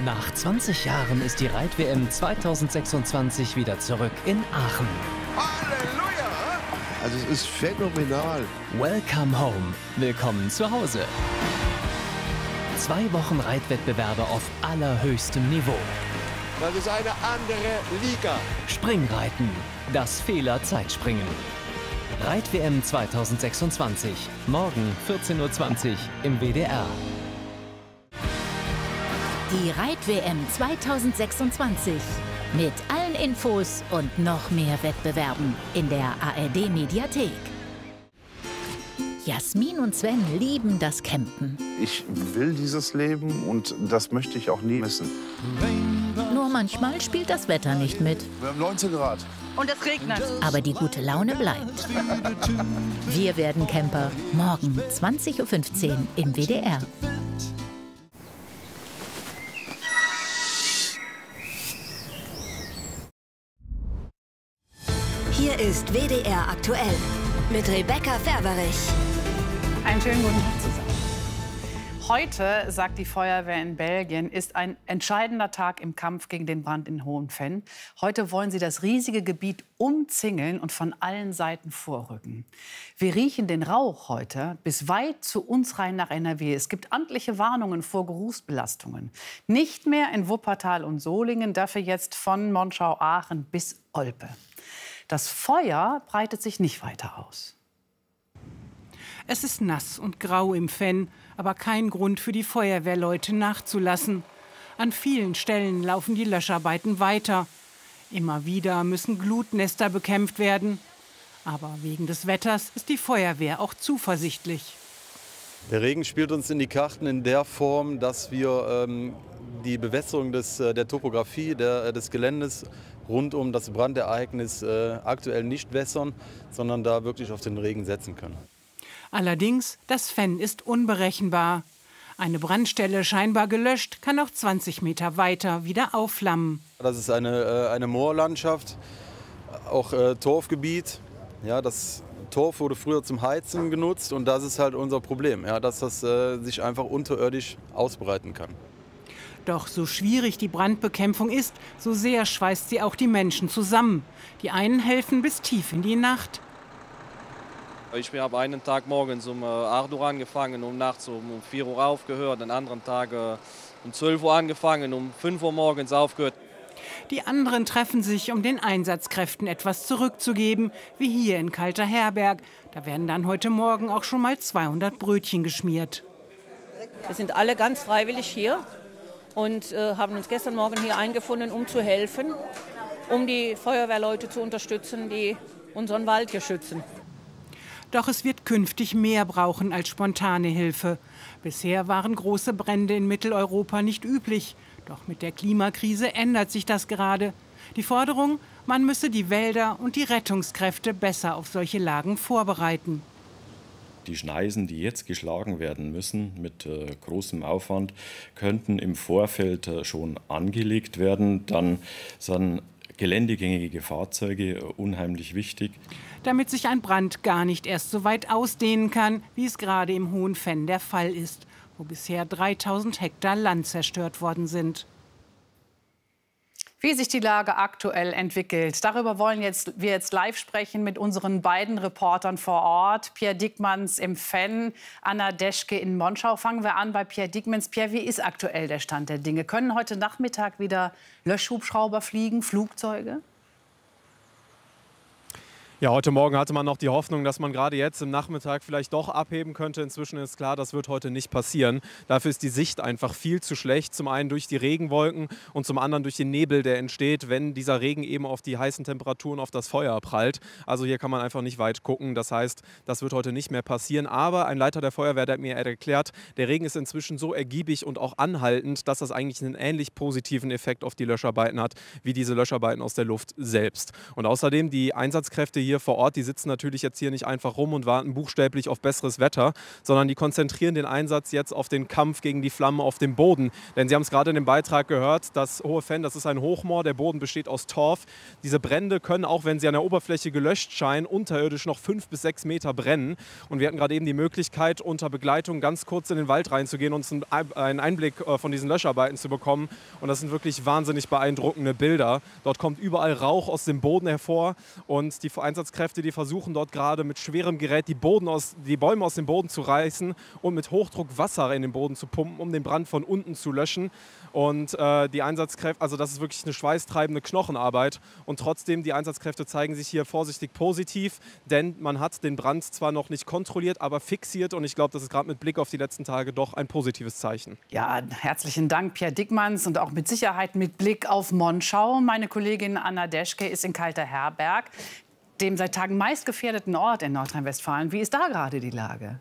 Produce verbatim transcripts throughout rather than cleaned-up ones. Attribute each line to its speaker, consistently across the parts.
Speaker 1: Nach zwanzig Jahren ist die Reit-W M zweitausendsechsundzwanzig wieder zurück in Aachen.
Speaker 2: Halleluja! Also es ist phänomenal.
Speaker 1: Welcome home. Willkommen zu Hause. Zwei Wochen Reitwettbewerbe auf allerhöchstem Niveau.
Speaker 2: Das ist eine andere Liga.
Speaker 1: Springreiten. Das Fehler-Zeitspringen. Reit-W M zweitausendsechsundzwanzig. Morgen vierzehn Uhr zwanzig im W D R.
Speaker 3: Die Reit-W M zweitausendsechsundzwanzig. Mit allen Infos und noch mehr Wettbewerben in der A R D-Mediathek. Jasmin und Sven lieben das Campen.
Speaker 4: Ich will dieses Leben und das möchte ich auch nie missen.
Speaker 3: Nur manchmal spielt das Wetter nicht mit.
Speaker 4: Wir haben neunzehn Grad.
Speaker 5: Und es regnet.
Speaker 3: Aber die gute Laune bleibt. Wir werden Camper. Morgen zwanzig Uhr fünfzehn im W D R.
Speaker 6: Hier ist W D R aktuell mit Rebecca Ferberich.
Speaker 5: Einen schönen guten Tag zusammen. Heute, sagt die Feuerwehr in Belgien, ist ein entscheidender Tag im Kampf gegen den Brand in Hohenfenn. Heute wollen sie das riesige Gebiet umzingeln und von allen Seiten vorrücken. Wir riechen den Rauch heute bis weit zu uns rein nach N R W. Es gibt amtliche Warnungen vor Geruchsbelastungen. Nicht mehr in Wuppertal und Solingen, dafür jetzt von Monschau-Aachen bis Olpe. Das Feuer breitet sich nicht weiter aus.
Speaker 7: Es ist nass und grau im Fenn, aber kein Grund für die Feuerwehrleute nachzulassen. An vielen Stellen laufen die Löscharbeiten weiter. Immer wieder müssen Glutnester bekämpft werden. Aber wegen des Wetters ist die Feuerwehr auch zuversichtlich.
Speaker 8: Der Regen spielt uns in die Karten in der Form, dass wir ähm, die Bewässerung des, der Topografie der, des Geländes rund um das Brandereignis äh, aktuell nicht wässern, sondern da wirklich auf den Regen setzen können.
Speaker 7: Allerdings, das Fenn ist unberechenbar. Eine Brandstelle scheinbar gelöscht, kann auch zwanzig Meter weiter wieder aufflammen.
Speaker 8: Das ist eine, eine Moorlandschaft, auch äh, Torfgebiet. Ja, das Torf wurde früher zum Heizen genutzt und das ist halt unser Problem, ja, dass das äh, sich einfach unterirdisch ausbreiten kann.
Speaker 7: Doch so schwierig die Brandbekämpfung ist, so sehr schweißt sie auch die Menschen zusammen. Die einen helfen bis tief in die Nacht.
Speaker 9: Ich habe einen Tag morgens um acht Uhr angefangen und nachts um vier Uhr aufgehört. Einen anderen Tag um zwölf Uhr angefangen, um fünf Uhr morgens aufgehört.
Speaker 7: Die anderen treffen sich, um den Einsatzkräften etwas zurückzugeben, wie hier in Kalter-Herberg. Da werden dann heute Morgen auch schon mal zweihundert Brötchen geschmiert.
Speaker 10: Wir sind alle ganz freiwillig hier und äh, haben uns gestern Morgen hier eingefunden, um zu helfen, um die Feuerwehrleute zu unterstützen, die unseren Wald hier schützen.
Speaker 7: Doch es wird künftig mehr brauchen als spontane Hilfe. Bisher waren große Brände in Mitteleuropa nicht üblich. Doch mit der Klimakrise ändert sich das gerade. Die Forderung, man müsse die Wälder und die Rettungskräfte besser auf solche Lagen vorbereiten.
Speaker 11: Die Schneisen, die jetzt geschlagen werden müssen, mit äh, großem Aufwand, könnten im Vorfeld äh, schon angelegt werden. Dann sind geländegängige Fahrzeuge äh, unheimlich wichtig.
Speaker 7: Damit sich ein Brand gar nicht erst so weit ausdehnen kann, wie es gerade im Hohenfenn der Fall ist, wo bisher dreitausend Hektar Land zerstört worden sind.
Speaker 5: Wie sich die Lage aktuell entwickelt, darüber wollen jetzt, wir jetzt live sprechen mit unseren beiden Reportern vor Ort. Pierre Diekmanns im Fenn, Anna Deschke in Monschau. Fangen wir an bei Pierre Diekmanns. Pierre, wie ist aktuell der Stand der Dinge? Können heute Nachmittag wieder Löschhubschrauber fliegen, Flugzeuge?
Speaker 12: Ja, heute Morgen hatte man noch die Hoffnung, dass man gerade jetzt im Nachmittag vielleicht doch abheben könnte. Inzwischen ist klar, das wird heute nicht passieren. Dafür ist die Sicht einfach viel zu schlecht. Zum einen durch die Regenwolken und zum anderen durch den Nebel, der entsteht, wenn dieser Regen eben auf die heißen Temperaturen, auf das Feuer prallt. Also hier kann man einfach nicht weit gucken. Das heißt, das wird heute nicht mehr passieren. Aber ein Leiter der Feuerwehr, der hat mir erklärt, der Regen ist inzwischen so ergiebig und auch anhaltend, dass das eigentlich einen ähnlich positiven Effekt auf die Löscharbeiten hat, wie diese Löscharbeiten aus der Luft selbst. Und außerdem die Einsatzkräfte hier hier vor Ort, die sitzen natürlich jetzt hier nicht einfach rum und warten buchstäblich auf besseres Wetter, sondern die konzentrieren den Einsatz jetzt auf den Kampf gegen die Flammen auf dem Boden. Denn Sie haben es gerade in dem Beitrag gehört, das Hohe Fenn, das ist ein Hochmoor, der Boden besteht aus Torf. Diese Brände können, auch wenn sie an der Oberfläche gelöscht scheinen, unterirdisch noch fünf bis sechs Meter brennen. Und wir hatten gerade eben die Möglichkeit, unter Begleitung ganz kurz in den Wald reinzugehen und uns einen Einblick von diesen Löscharbeiten zu bekommen. Und das sind wirklich wahnsinnig beeindruckende Bilder. Dort kommt überall Rauch aus dem Boden hervor und die Einsatzkräfte, die versuchen dort gerade mit schwerem Gerät die, Boden aus, die Bäume aus dem Boden zu reißen und mit Hochdruck Wasser in den Boden zu pumpen, um den Brand von unten zu löschen. Und äh, die Einsatzkräfte, also das ist wirklich eine schweißtreibende Knochenarbeit. Und trotzdem, die Einsatzkräfte zeigen sich hier vorsichtig positiv, denn man hat den Brand zwar noch nicht kontrolliert, aber fixiert. Und ich glaube, das ist gerade mit Blick auf die letzten Tage doch ein positives Zeichen.
Speaker 5: Ja, herzlichen Dank, Pierre Dickmanns. Und auch mit Sicherheit mit Blick auf Monschau. Meine Kollegin Anna Deschke ist in Kalter-Herberg, dem seit Tagen meist gefährdeten Ort in Nordrhein-Westfalen. Wie ist da gerade die Lage?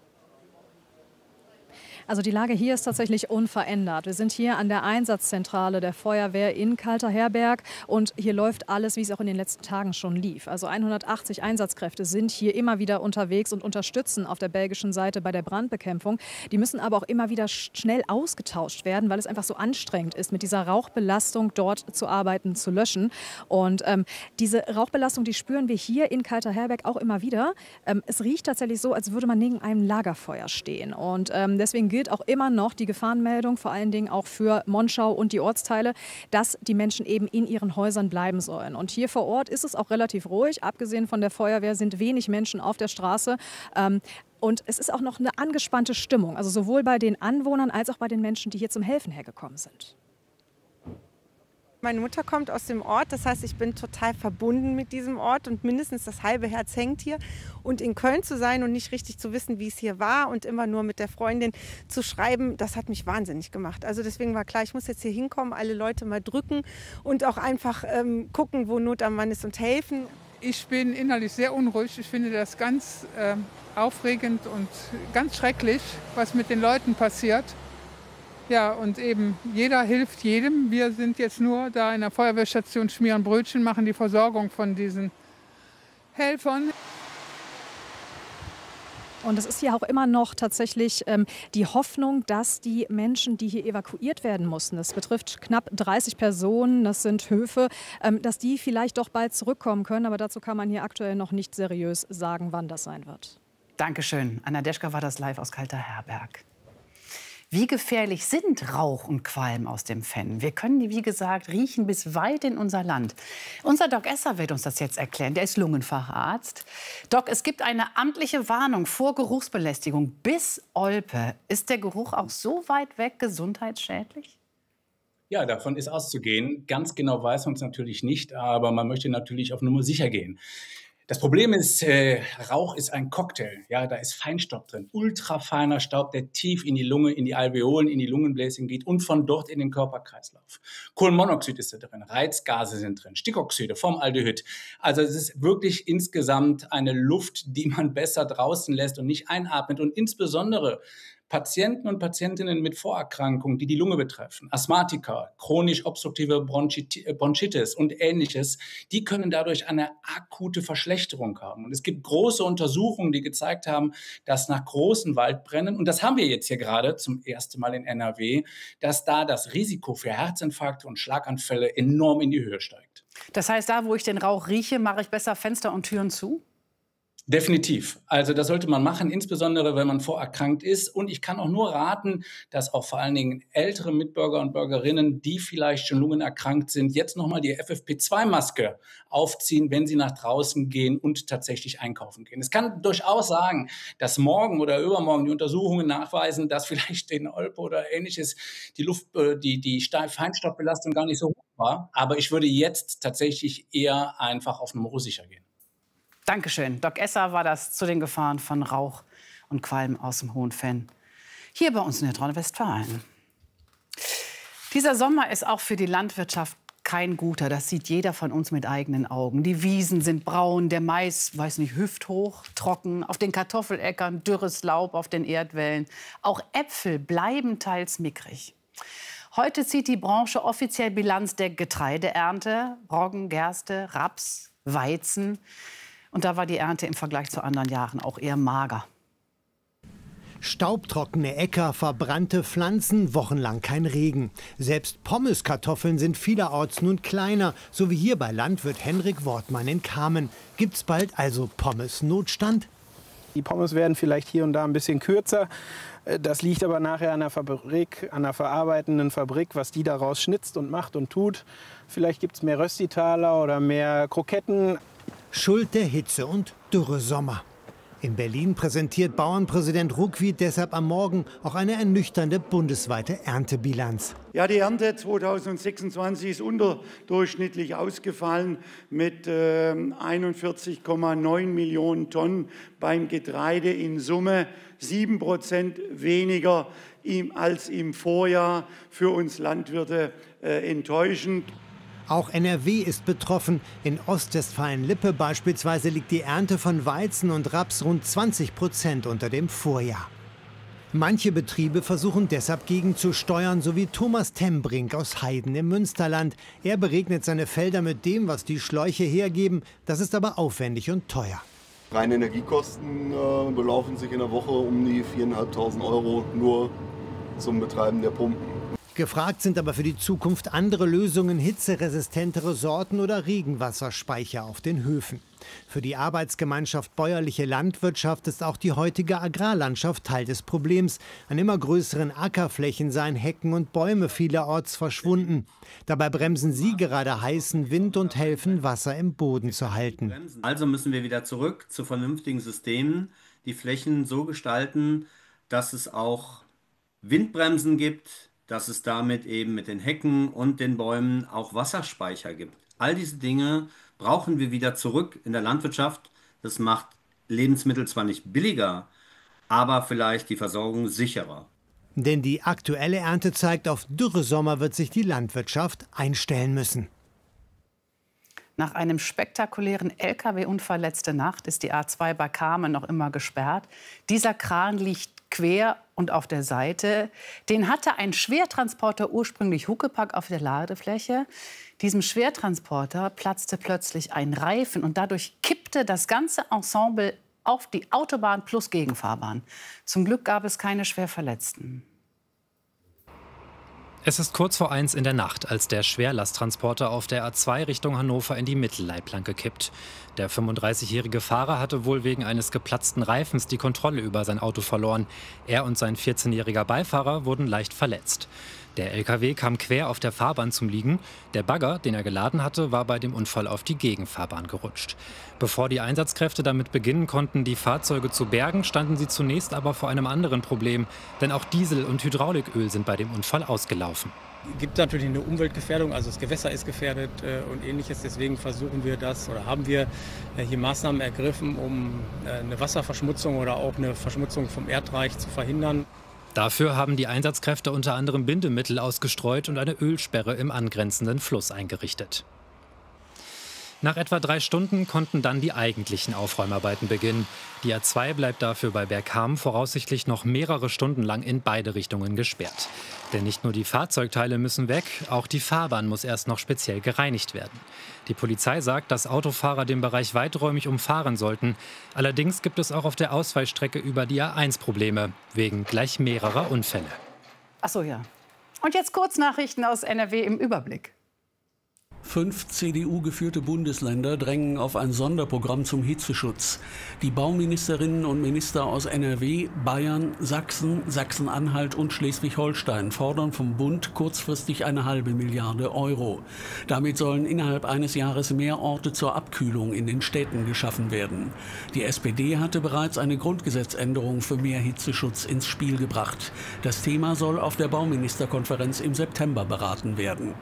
Speaker 13: Also die Lage hier ist tatsächlich unverändert. Wir sind hier an der Einsatzzentrale der Feuerwehr in Kalter-Herberg und hier läuft alles, wie es auch in den letzten Tagen schon lief. Also hundertachtzig Einsatzkräfte sind hier immer wieder unterwegs und unterstützen auf der belgischen Seite bei der Brandbekämpfung. Die müssen aber auch immer wieder schnell ausgetauscht werden, weil es einfach so anstrengend ist, mit dieser Rauchbelastung dort zu arbeiten, zu löschen. Und ähm, diese Rauchbelastung, die spüren wir hier in Kalter-Herberg auch immer wieder. Ähm, es riecht tatsächlich so, als würde man neben einem Lagerfeuer stehen. Und ähm, deswegen gilt auch immer noch die Gefahrenmeldung, vor allen Dingen auch für Monschau und die Ortsteile, dass die Menschen eben in ihren Häusern bleiben sollen. Und hier vor Ort ist es auch relativ ruhig. Abgesehen von der Feuerwehr sind wenig Menschen auf der Straße. Ähm, und es ist auch noch eine angespannte Stimmung, also sowohl bei den Anwohnern als auch bei den Menschen, die hier zum Helfen hergekommen sind.
Speaker 14: Meine Mutter kommt aus dem Ort, das heißt, ich bin total verbunden mit diesem Ort und mindestens das halbe Herz hängt hier. Und in Köln zu sein und nicht richtig zu wissen, wie es hier war und immer nur mit der Freundin zu schreiben, das hat mich wahnsinnig gemacht. Also deswegen war klar, ich muss jetzt hier hinkommen, alle Leute mal drücken und auch einfach ähm, gucken, wo Not am Mann ist und helfen.
Speaker 15: Ich bin innerlich sehr unruhig. Ich finde das ganz äh, aufregend und ganz schrecklich, was mit den Leuten passiert. Ja, und eben jeder hilft jedem. Wir sind jetzt nur da in der Feuerwehrstation, schmieren Brötchen, machen die Versorgung von diesen Helfern.
Speaker 13: Und es ist ja auch immer noch tatsächlich ähm, die Hoffnung, dass die Menschen, die hier evakuiert werden mussten, das betrifft knapp dreißig Personen, das sind Höfe, ähm, dass die vielleicht doch bald zurückkommen können. Aber dazu kann man hier aktuell noch nicht seriös sagen, wann das sein wird.
Speaker 5: Dankeschön. Anna Deschke war das live aus Kalter-Herberg. Wie gefährlich sind Rauch und Qualm aus dem Fenn? Wir können die, wie gesagt, riechen bis weit in unser Land. Unser Doc Esser wird uns das jetzt erklären. Der ist Lungenfacharzt. Doc, es gibt eine amtliche Warnung vor Geruchsbelästigung bis Olpe. Ist der Geruch auch so weit weg gesundheitsschädlich?
Speaker 16: Ja, davon ist auszugehen. Ganz genau weiß man es natürlich nicht, aber man möchte natürlich auf Nummer sicher gehen. Das Problem ist, äh, Rauch ist ein Cocktail. Ja, da ist Feinstaub drin, ultrafeiner Staub, der tief in die Lunge, in die Alveolen, in die Lungenbläschen geht und von dort in den Körperkreislauf. Kohlenmonoxid ist da drin, Reizgase sind drin, Stickoxide, Formaldehyd. Also es ist wirklich insgesamt eine Luft, die man besser draußen lässt und nicht einatmet. Und insbesondere Patienten und Patientinnen mit Vorerkrankungen, die die Lunge betreffen, Asthmatiker, chronisch obstruktive Bronchitis und Ähnliches, die können dadurch eine akute Verschlechterung haben. Und es gibt große Untersuchungen, die gezeigt haben, dass nach großen Waldbränden, und das haben wir jetzt hier gerade zum ersten Mal in N R W, dass da das Risiko für Herzinfarkte und Schlaganfälle enorm in die Höhe steigt.
Speaker 5: Das heißt, da, wo ich den Rauch rieche, mache ich besser Fenster und Türen zu?
Speaker 16: Definitiv. Also das sollte man machen, insbesondere wenn man vorerkrankt ist. Und ich kann auch nur raten, dass auch vor allen Dingen ältere Mitbürger und Bürgerinnen, die vielleicht schon lungenerkrankt sind, jetzt nochmal die F F P zwei Maske aufziehen, wenn sie nach draußen gehen und tatsächlich einkaufen gehen. Es kann durchaus sagen, dass morgen oder übermorgen die Untersuchungen nachweisen, dass vielleicht in Olpe oder Ähnliches die Luft, die, die Feinstaubbelastung gar nicht so hoch war. Aber ich würde jetzt tatsächlich eher einfach auf Nummer sicher gehen.
Speaker 5: Dankeschön. Doc Esser war das zu den Gefahren von Rauch und Qualm aus dem Hohen Fenn. Hier bei uns in Nordrhein-Westfalen. Dieser Sommer ist auch für die Landwirtschaft kein guter. Das sieht jeder von uns mit eigenen Augen. Die Wiesen sind braun, der Mais, weiß nicht, hüfthoch, trocken. Auf den Kartoffeläckern dürres Laub auf den Erdwällen. Auch Äpfel bleiben teils mickrig. Heute zieht die Branche offiziell Bilanz der Getreideernte. Roggen, Gerste, Raps, Weizen. Und da war die Ernte im Vergleich zu anderen Jahren auch eher mager.
Speaker 17: Staubtrockene Äcker, verbrannte Pflanzen, wochenlang kein Regen. Selbst Pommeskartoffeln sind vielerorts nun kleiner, so wie hier bei Landwirt Henrik Wortmann in Kamen. Gibt's bald also Pommes-Notstand?
Speaker 18: Die Pommes werden vielleicht hier und da ein bisschen kürzer. Das liegt aber nachher an der Fabrik, an der verarbeitenden Fabrik, was die daraus schnitzt und macht und tut. Vielleicht gibt es mehr Röstitaler oder mehr Kroketten.
Speaker 17: Schuld der Hitze und Dürresommer. In Berlin präsentiert Bauernpräsident Ruckwied deshalb am Morgen auch eine ernüchternde bundesweite Erntebilanz.
Speaker 19: Ja, die Ernte zweitausendsechsundzwanzig ist unterdurchschnittlich ausgefallen mit äh, einundvierzig Komma neun Millionen Tonnen beim Getreide, in Summe sieben Prozent weniger im, als im Vorjahr. Für uns Landwirte äh, enttäuschend.
Speaker 17: Auch N R W ist betroffen. In Ostwestfalen-Lippe beispielsweise liegt die Ernte von Weizen und Raps rund zwanzig Prozent unter dem Vorjahr. Manche Betriebe versuchen deshalb gegenzusteuern, so wie Thomas Tembrink aus Heiden im Münsterland. Er beregnet seine Felder mit dem, was die Schläuche hergeben. Das ist aber aufwendig und teuer.
Speaker 20: Reine Energiekosten äh, belaufen sich in der Woche um die viertausendfünfhundert Euro nur zum Betreiben der Pumpen.
Speaker 17: Gefragt sind aber für die Zukunft andere Lösungen, hitzeresistentere Sorten oder Regenwasserspeicher auf den Höfen. Für die Arbeitsgemeinschaft Bäuerliche Landwirtschaft ist auch die heutige Agrarlandschaft Teil des Problems. An immer größeren Ackerflächen seien Hecken und Bäume vielerorts verschwunden. Dabei bremsen sie gerade heißen Wind und helfen, Wasser im Boden zu halten.
Speaker 21: Also müssen wir wieder zurück zu vernünftigen Systemen, die Flächen so gestalten, dass es auch Windbremsen gibt, dass es damit eben mit den Hecken und den Bäumen auch Wasserspeicher gibt. All diese Dinge brauchen wir wieder zurück in der Landwirtschaft. Das macht Lebensmittel zwar nicht billiger, aber vielleicht die Versorgung sicherer.
Speaker 17: Denn die aktuelle Ernte zeigt, auf Dürresommer wird sich die Landwirtschaft einstellen müssen.
Speaker 5: Nach einem spektakulären L K W-Unfall letzte Nacht ist die A zwei bei Kamen noch immer gesperrt. Dieser Kran liegt quer und auf der Seite. Den hatte ein Schwertransporter ursprünglich Huckepack auf der Ladefläche. Diesem Schwertransporter platzte plötzlich ein Reifen und dadurch kippte das ganze Ensemble auf die Autobahn plus Gegenfahrbahn. Zum Glück gab es keine Schwerverletzten.
Speaker 22: Es ist kurz vor eins in der Nacht, als der Schwerlasttransporter auf der A zwei Richtung Hannover in die Mittelleitplanke kippt. Der fünfunddreißigjährige Fahrer hatte wohl wegen eines geplatzten Reifens die Kontrolle über sein Auto verloren. Er und sein vierzehnjähriger Beifahrer wurden leicht verletzt. Der L K W kam quer auf der Fahrbahn zum Liegen. Der Bagger, den er geladen hatte, war bei dem Unfall auf die Gegenfahrbahn gerutscht. Bevor die Einsatzkräfte damit beginnen konnten, die Fahrzeuge zu bergen, standen sie zunächst aber vor einem anderen Problem. Denn auch Diesel und Hydrauliköl sind bei dem Unfall ausgelaufen.
Speaker 23: Es gibt natürlich eine Umweltgefährdung, also das Gewässer ist gefährdet äh, und Ähnliches. Deswegen versuchen wir das oder haben wir äh, hier Maßnahmen ergriffen, um äh, eine Wasserverschmutzung oder auch eine Verschmutzung vom Erdreich zu verhindern.
Speaker 22: Dafür haben die Einsatzkräfte unter anderem Bindemittel ausgestreut und eine Ölsperre im angrenzenden Fluss eingerichtet. Nach etwa drei Stunden konnten dann die eigentlichen Aufräumarbeiten beginnen. Die A zwei bleibt dafür bei Bergkamen voraussichtlich noch mehrere Stunden lang in beide Richtungen gesperrt. Denn nicht nur die Fahrzeugteile müssen weg, auch die Fahrbahn muss erst noch speziell gereinigt werden. Die Polizei sagt, dass Autofahrer den Bereich weiträumig umfahren sollten. Allerdings gibt es auch auf der Ausweichstrecke über die A eins Probleme, wegen gleich mehrerer Unfälle.
Speaker 5: Ach so, ja. Und jetzt Kurznachrichten aus N R W im Überblick.
Speaker 24: Fünf C D U-geführte Bundesländer drängen auf ein Sonderprogramm zum Hitzeschutz. Die Bauministerinnen und Minister aus N R W, Bayern, Sachsen, Sachsen-Anhalt und Schleswig-Holstein fordern vom Bund kurzfristig eine halbe Milliarde Euro. Damit sollen innerhalb eines Jahres mehr Orte zur Abkühlung in den Städten geschaffen werden. Die S P D hatte bereits eine Grundgesetzänderung für mehr Hitzeschutz ins Spiel gebracht. Das Thema soll auf der Bauministerkonferenz im September beraten werden.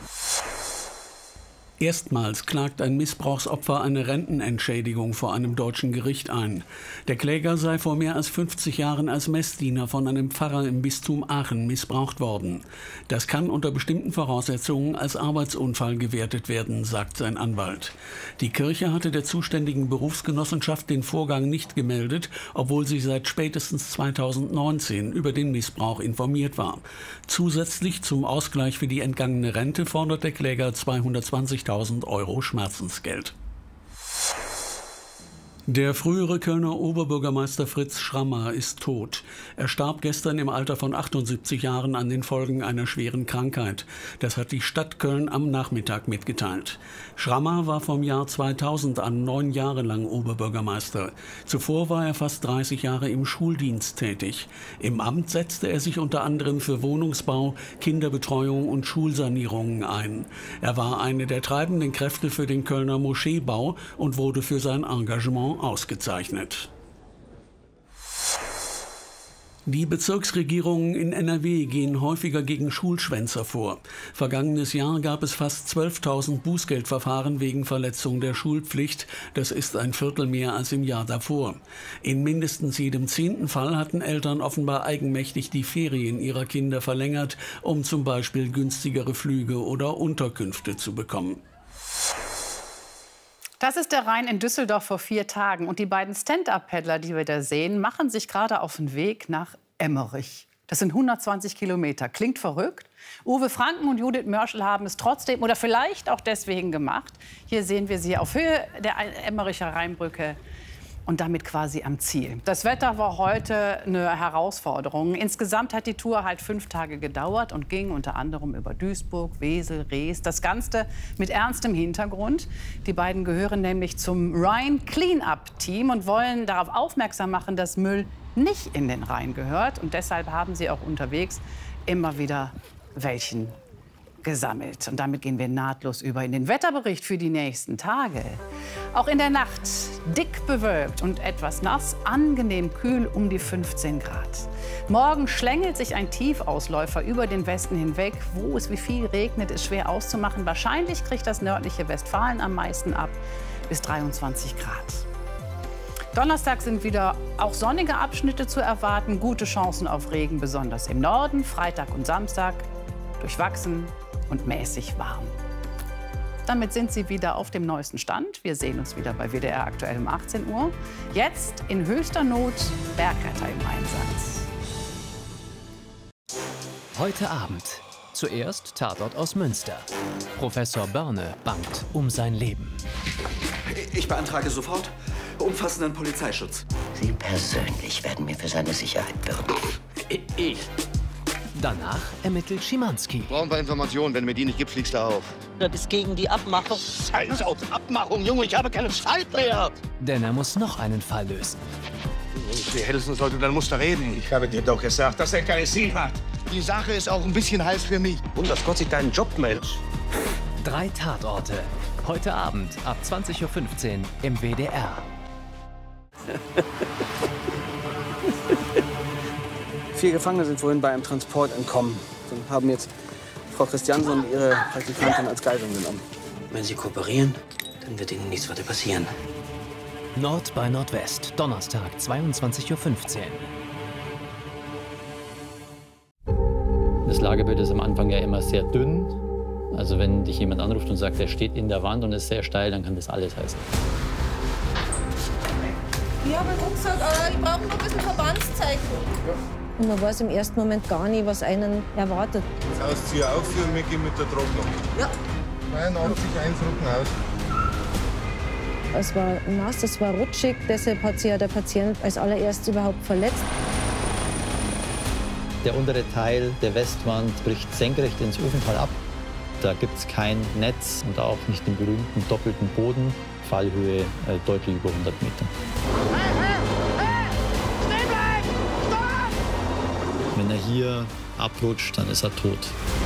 Speaker 24: Erstmals klagt ein Missbrauchsopfer eine Rentenentschädigung vor einem deutschen Gericht ein. Der Kläger sei vor mehr als fünfzig Jahren als Messdiener von einem Pfarrer im Bistum Aachen missbraucht worden. Das kann unter bestimmten Voraussetzungen als Arbeitsunfall gewertet werden, sagt sein Anwalt. Die Kirche hatte der zuständigen Berufsgenossenschaft den Vorgang nicht gemeldet, obwohl sie seit spätestens zweitausendneunzehn über den Missbrauch informiert war. Zusätzlich zum Ausgleich für die entgangene Rente fordert der Kläger zweihundertzwanzigtausend Euro Schmerzensgeld. Der frühere Kölner Oberbürgermeister Fritz Schrammer ist tot. Er starb gestern im Alter von achtundsiebzig Jahren an den Folgen einer schweren Krankheit. Das hat die Stadt Köln am Nachmittag mitgeteilt. Schrammer war vom Jahr zweitausend an neun Jahre lang Oberbürgermeister. Zuvor war er fast dreißig Jahre im Schuldienst tätig. Im Amt setzte er sich unter anderem für Wohnungsbau, Kinderbetreuung und Schulsanierungen ein. Er war eine der treibenden Kräfte für den Kölner Moscheebau und wurde für sein Engagement ausgezeichnet. Die Bezirksregierungen in N R W gehen häufiger gegen Schulschwänzer vor. Vergangenes Jahr gab es fast zwölftausend Bußgeldverfahren wegen Verletzung der Schulpflicht. Das ist ein Viertel mehr als im Jahr davor. In mindestens jedem zehnten Fall hatten Eltern offenbar eigenmächtig die Ferien ihrer Kinder verlängert, um zum Beispiel günstigere Flüge oder Unterkünfte zu bekommen.
Speaker 5: Das ist der Rhein in Düsseldorf vor vier Tagen. Und die beiden Stand-Up-Paddler, die wir da sehen, machen sich gerade auf den Weg nach Emmerich. Das sind hundertzwanzig Kilometer. Klingt verrückt? Uwe Franken und Judith Mörschel haben es trotzdem oder vielleicht auch deswegen gemacht. Hier sehen wir sie auf Höhe der Emmericher Rheinbrücke und damit quasi am Ziel. Das Wetter war heute eine Herausforderung. Insgesamt hat die Tour halt fünf Tage gedauert und ging unter anderem über Duisburg, Wesel, Rees. Das Ganze mit ernstem Hintergrund. Die beiden gehören nämlich zum Rhine Clean-Up-Team und wollen darauf aufmerksam machen, dass Müll nicht in den Rhein gehört. Und deshalb haben sie auch unterwegs immer wieder welchen gesammelt. Und damit gehen wir nahtlos über in den Wetterbericht für die nächsten Tage. Auch in der Nacht dick bewölkt und etwas nass, angenehm kühl um die fünfzehn Grad. Morgen schlängelt sich ein Tiefausläufer über den Westen hinweg. Wo es wie viel regnet, ist schwer auszumachen. Wahrscheinlich kriegt das nördliche Westfalen am meisten ab, bis dreiundzwanzig Grad. Donnerstag sind wieder auch sonnige Abschnitte zu erwarten. Gute Chancen auf Regen, besonders im Norden. Freitag und Samstag durchwachsen und mäßig warm. Damit sind Sie wieder auf dem neuesten Stand. Wir sehen uns wieder bei W D R aktuell um achtzehn Uhr. Jetzt in höchster Not Bergretter im Einsatz.
Speaker 1: Heute Abend. Zuerst Tatort aus Münster. Professor Börne bangt um sein Leben.
Speaker 2: Ich beantrage sofort umfassenden Polizeischutz.
Speaker 3: Sie persönlich werden mir für seine Sicherheit bürgen.
Speaker 1: Ich. Danach ermittelt Schimanski.
Speaker 4: Brauchen wir Informationen. Wenn du mir die nicht gibst, fliegst du auf.
Speaker 3: Das ist gegen die Abmachung.
Speaker 4: Scheiß auf Abmachung, Junge. Ich habe keine Zeit mehr.
Speaker 1: Denn er muss noch einen Fall lösen.
Speaker 4: Wenn ich dir helfen sollte, dann musst du reden. Ich habe dir doch gesagt, dass er keine Ziel hat. Die Sache ist auch ein bisschen heiß für mich.
Speaker 3: Und dass Gott sich deinen Job meldet.
Speaker 1: Drei Tatorte. Heute Abend ab zwanzig Uhr fünfzehn im W D R.
Speaker 25: Vier Gefangene sind vorhin bei einem Transport entkommen und haben jetzt Frau Christiansen und ihre Praktikantin als Geisel genommen.
Speaker 3: Wenn Sie kooperieren, dann wird Ihnen nichts weiter passieren.
Speaker 1: Nord bei Nordwest, Donnerstag, zweiundzwanzig Uhr fünfzehn.
Speaker 26: Das Lagebild ist am Anfang ja immer sehr dünn. Also wenn dich jemand anruft und sagt, er steht in der Wand und ist sehr steil, dann kann das alles heißen.
Speaker 27: Ich habe ihm gesagt, äh, ich brauche noch ein bisschen Verbandszeichen. Und man weiß im ersten Moment gar nicht, was einen erwartet.
Speaker 28: Das Auszieher aufführen, wir gehen mit der Trocknung. Ja. zweiundachtzig, eins rücken aus.
Speaker 27: Es war nass, es war rutschig, deshalb hat sich ja der Patient als allererstes überhaupt verletzt.
Speaker 26: Der untere Teil der Westwand bricht senkrecht ins Ofental ab. Da gibt es kein Netz und auch nicht den berühmten doppelten Boden. Fallhöhe äh, deutlich über hundert Meter.
Speaker 4: Hey, hey, hey! Stehen bleiben! Stopp!
Speaker 26: Wenn er hier abrutscht, dann ist er tot.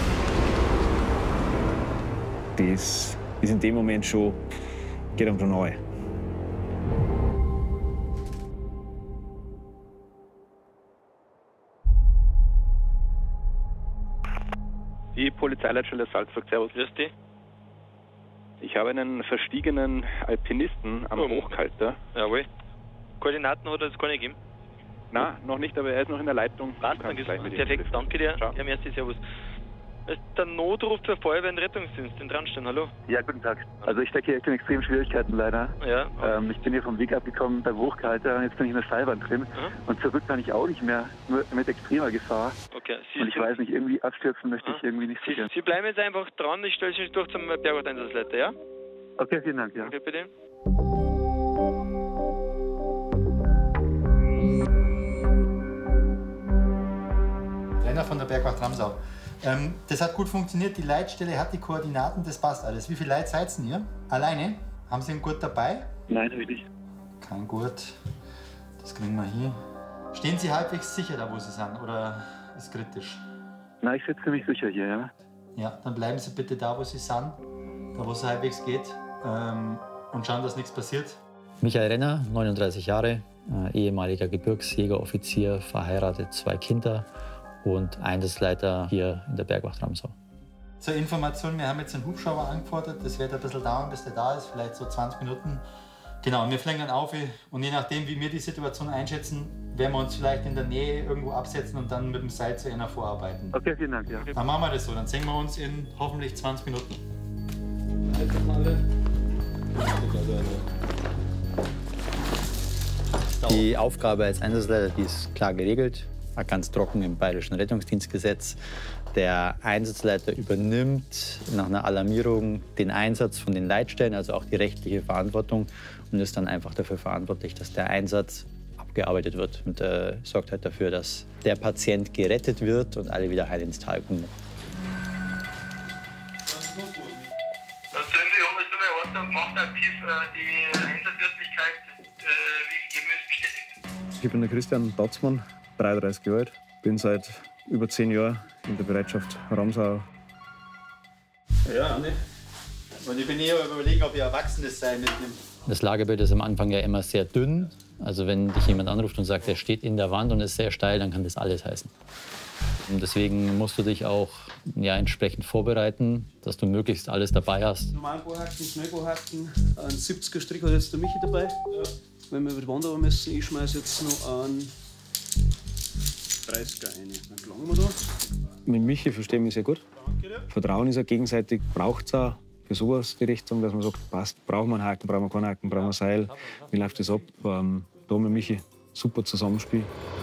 Speaker 29: Das ist in dem Moment schon, geht um den neu.
Speaker 30: Die Polizeileitstelle Salzburg, servus. Grüß dich. Ich habe einen verstiegenen Alpinisten am oh. Hochkalter.
Speaker 31: Jawohl. Koordinaten hat er jetzt keine gegeben?
Speaker 30: Na, noch nicht, aber er ist noch in der Leitung.
Speaker 31: Passt, dann perfekt, danke dir. Ciao. Ja, merci, servus. Das ist der Notruf zur Feuerwehr und Rettungsdienst in Dranstein, hallo?
Speaker 32: Ja, guten Tag. Also ich stecke hier in extremen Schwierigkeiten leider.
Speaker 31: Ja. Okay.
Speaker 32: Ähm, ich bin hier vom Weg abgekommen beim Hochkalter und jetzt bin ich in der Seilbahn drin. Mhm. Und zurück kann ich auch nicht mehr, nur mit extremer Gefahr.
Speaker 31: Okay. Sie
Speaker 32: und ich weiß nicht, irgendwie abstürzen möchte
Speaker 31: mhm.
Speaker 32: ich irgendwie nicht
Speaker 31: Sie,
Speaker 32: sicher.
Speaker 31: Sie bleiben jetzt einfach dran, ich stelle Sie durch zum Bergorteinsatzleiter, ja?
Speaker 32: Okay, vielen Dank, ja.
Speaker 31: Okay, bitte.
Speaker 6: Renner von der Bergwacht Ramsau. Ähm, das hat gut funktioniert, die Leitstelle hat die Koordinaten, das passt alles. Wie viele Leute seid ihr? Alleine? Haben Sie einen Gurt dabei?
Speaker 32: Nein, habe ich nicht.
Speaker 6: Kein Gurt. Das kriegen wir hier. Stehen Sie halbwegs sicher da, wo Sie sind, oder ist kritisch?
Speaker 32: Nein, ich sitze ziemlich sicher hier, ja.
Speaker 6: Ja, dann bleiben Sie bitte da, wo Sie sind, da wo es halbwegs geht, ähm, und schauen, dass nichts passiert.
Speaker 26: Michael Renner, neununddreißig Jahre, äh, ehemaliger Gebirgsjägeroffizier, verheiratet, zwei Kinder und Einsatzleiter hier in der Bergwacht Ramsau.
Speaker 6: Zur Information, wir haben jetzt einen Hubschrauber angefordert, das wird ein bisschen dauern, bis der da ist, vielleicht so zwanzig Minuten. Genau, wir fliegen dann auf und je nachdem, wie wir die Situation einschätzen, werden wir uns vielleicht in der Nähe irgendwo absetzen und dann mit dem Seil zu einer vorarbeiten.
Speaker 32: Okay, vielen Dank. Ja.
Speaker 6: Dann machen wir das so, dann sehen wir uns in hoffentlich zwanzig Minuten.
Speaker 26: Die Aufgabe als Einsatzleiter, die ist klar geregelt, ganz trocken im Bayerischen Rettungsdienstgesetz. Der Einsatzleiter übernimmt nach einer Alarmierung den Einsatz von den Leitstellen, also auch die rechtliche Verantwortung, und ist dann einfach dafür verantwortlich, dass der Einsatz abgearbeitet wird und äh, sorgt halt dafür, dass der Patient gerettet wird und alle wieder heil ins Tal kommen.
Speaker 29: Ich bin der Christian Datzmann, dreiunddreißig Jahre alt, bin seit über zehn Jahren in der Bereitschaft Ramsau.
Speaker 6: Ja, ne? Und ich bin eher überlegen, ob ihr Erwachsenes Seil mitnimmt.
Speaker 26: Das Lagerbild ist am Anfang ja immer sehr dünn. Also wenn dich jemand anruft und sagt, er steht in der Wand und ist sehr steil, dann kann das alles heißen. Und deswegen musst du dich auch ja, entsprechend vorbereiten, dass du möglichst alles dabei hast.
Speaker 7: Normalbohrhaken, Schnellbohrhaken, ein siebziger Strick hat jetzt der Michi dabei. Ja. Wenn wir über die Wand aber müssen, ich schmeiße jetzt noch einen dreißiger rein. Dann gelangen wir da.
Speaker 29: Mit Michi verstehen wir sehr gut. Vertrauen ist ja gegenseitig, braucht es auch für sowas die Richtung, dass man sagt, passt, brauchen wir einen Haken, brauchen wir keinen Haken, brauchen wir ein Seil, wie läuft das ab? Ähm, da mit Michi super Zusammenspiel.